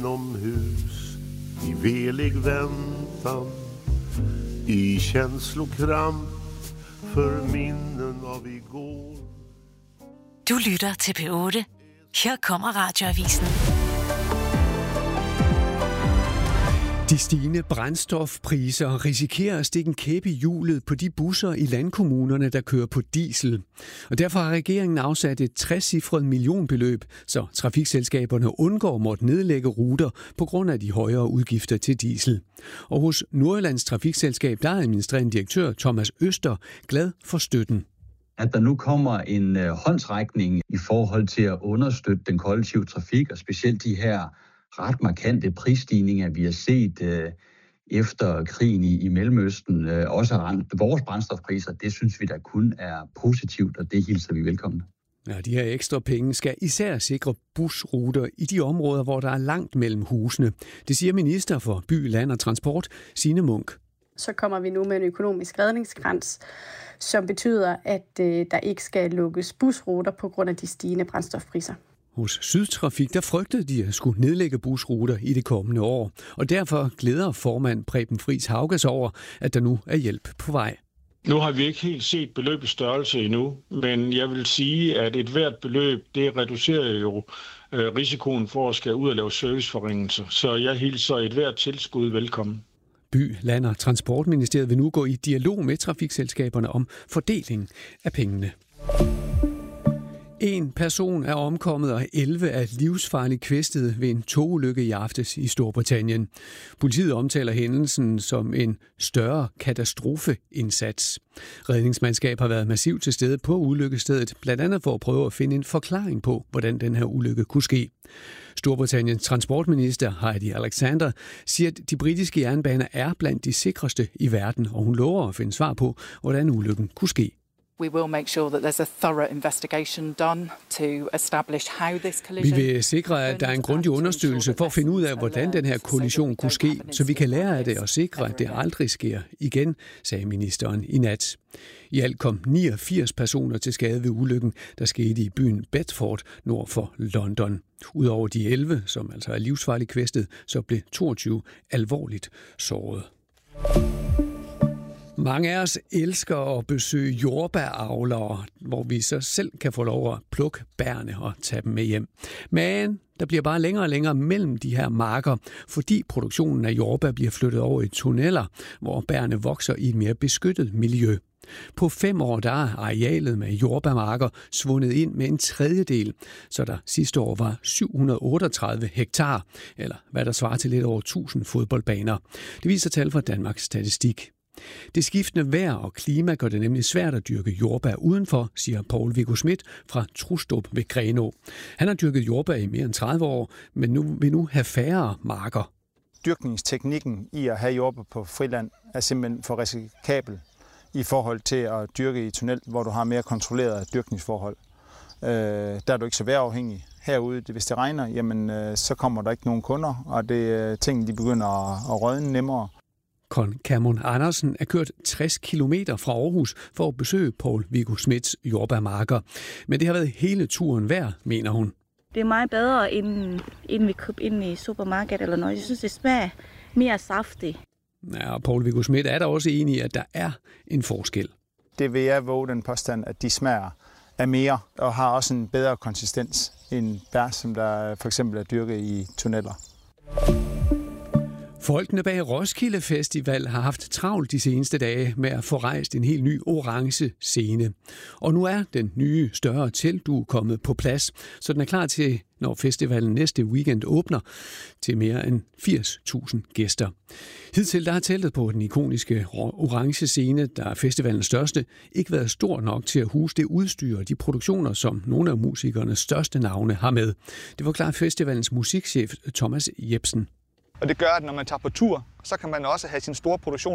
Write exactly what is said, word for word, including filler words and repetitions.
inomhus i velig väntan, i känslokramp för minnen av igår. Du lytter til P otte. Her kommer Radioavisen. De stigende brændstofpriser risikerer at stikke en kæp i hjulet på de busser i landkommunerne, der kører på diesel. Og derfor har regeringen afsat et trecifret millionbeløb, så trafikselskaberne undgår måtte nedlægge ruter på grund af de højere udgifter til diesel. Og hos Nordjyllands Trafikselskab, der er administrerende direktør Thomas Øster glad for støtten. At der nu kommer en øh, håndsrækning i forhold til at understøtte den kollektive trafik, og specielt de her ret markante prisstigninger, vi har set øh, efter krigen i, i Mellemøsten, øh, også har ramt vores brændstofpriser, det synes vi da kun er positivt, og det hilser vi velkommen. Ja, de her ekstra penge skal især sikre busruter i de områder, hvor der er langt mellem husene. Det siger minister for By, Land og Transport, Signe Munk. Så kommer vi nu med en økonomisk redningskrans, som betyder, at øh, der ikke skal lukkes busruter på grund af de stigende brændstofpriser. Hos Sydtrafik, der frygtede de at skulle nedlægge busruter i det kommende år. Og derfor glæder formand Preben Friis Hauges over, at der nu er hjælp på vej. Nu har vi ikke helt set beløbets størrelse endnu, men jeg vil sige, at et hvert beløb, det reducerer jo øh, risikoen for at skal ud og lave serviceforringelser. Så jeg hilser et hvert tilskud velkommen. By, Land og Transportministeriet vil nu gå i dialog med trafikselskaberne om fordeling af pengene. En person er omkommet, og elleve er livsfarligt kvæstet ved en togulykke i aftes i Storbritannien. Politiet omtaler hændelsen som en større katastrofeindsats. Redningsmandskab har været massivt til stede på ulykkestedet, blandt andet for at prøve at finde en forklaring på, hvordan den her ulykke kunne ske. Storbritanniens transportminister Heidi Alexander siger, at de britiske jernbaner er blandt de sikreste i verden, og hun lover at finde svar på, hvordan ulykken kunne ske. We will make sure that there's a thorough investigation done to establish how this collision. Vi vil sikre, at der er en grundig undersøgelse for at finde ud af, hvordan den her kollision kunne ske, så vi kan lære af det og sikre, at det aldrig sker igen, sagde ministeren i nat. I alt kom niogfirs personer til skade ved ulykken, der skete i byen Bedford nord for London. Udover de elleve, som altså er livsfarligt kvæstet, så blev toogtyve alvorligt såret. Mange af os elsker at besøge jordbæravlere, hvor vi så selv kan få lov at plukke bærene og tage dem med hjem. Men der bliver bare længere og længere mellem de her marker, fordi produktionen af jordbær bliver flyttet over i tunneller, hvor bærene vokser i et mere beskyttet miljø. På fem år der er arealet med jordbærmarker svundet ind med en tredjedel, så der sidste år var syv hundrede otteogtredive hektar, eller hvad der svarer til lidt over tusind fodboldbaner. Det viser tal fra Danmarks Statistik. Det skiftende vejr og klima gør det nemlig svært at dyrke jordbær udenfor, siger Poul Viggo Schmidt fra Trustrup ved Grenaa. Han har dyrket jordbær i mere end tredive år, men nu vil nu have færre marker. Dyrkningsteknikken i at have jordbær på friland er simpelthen for risikabel i forhold til at dyrke i tunnel, hvor du har mere kontrolleret dyrkningsforhold. Øh, der er du ikke så vejrafhængig. Herude, hvis det regner, jamen, øh, så kommer der ikke nogen kunder, og det tingene de begynder at, at rådne nemmere. Kon Cameron Andersen er kørt tres kilometer fra Aarhus for at besøge Poul Viggo Schmidts jordbærmarker. Men det har været hele turen værd, mener hun. Det er meget bedre, end, end vi køber ind i supermarkedet eller noget. Jeg synes, det smager mere saftigt. Ja, og Poul Viggo Schmidt er der også enig i, at der er en forskel. Det vil jeg våge den påstand, at de smager af mere og har også en bedre konsistens end bær, som der for eksempel er dyrket i tunneller. Folkene bag Roskilde Festival har haft travlt de seneste dage med at få rejst en helt ny orange scene. Og nu er den nye, større teltdue kommet på plads, så den er klar til, når festivalen næste weekend åbner, til mere end firs tusind gæster. Hidtil der har teltet på den ikoniske orange scene, der er festivalens største, ikke været stor nok til at huse det udstyr og de produktioner, som nogle af musikernes største navne har med. Det forklarer festivalens musikchef Thomas Jebsen. Og det gør, at når man tager på tur, så kan man også have sin store produktion